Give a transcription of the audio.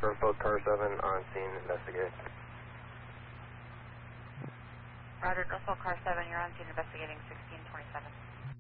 Norfolk Car 7 on scene, investigate. Roger, Norfolk Car 7, you're on scene investigating 1627.